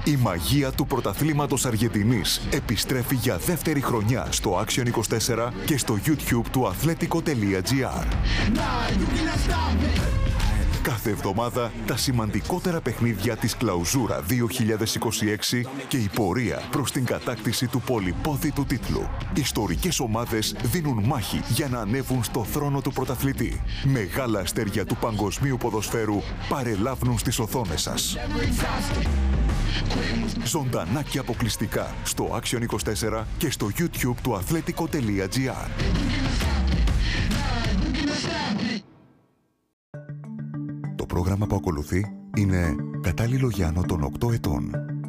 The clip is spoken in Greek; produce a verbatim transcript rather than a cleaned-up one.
Η μαγεία του πρωταθλήματος Αργεντινής επιστρέφει για δεύτερη χρονιά στο Action είκοσι τέσσερα και στο YouTube του αθλέτικο τελεία τζι άρ. Κάθε εβδομάδα τα σημαντικότερα παιχνίδια της Κλαουζούρα δύο χιλιάδες είκοσι έξι και η πορεία προς την κατάκτηση του πολυπόθητου τίτλου. Ιστορικές ομάδες δίνουν μάχη για να ανέβουν στο θρόνο του πρωταθλητή. Μεγάλα αστέρια του παγκοσμίου ποδοσφαίρου παρελάβουν στις οθόνες σας. Ζωντανά και αποκλειστικά στο Action είκοσι τέσσερα και στο YouTube του αθλέτικο τελεία τζι άρ. Το πρόγραμμα που ακολουθεί είναι κατάλληλο για άνω των οκτώ ετών.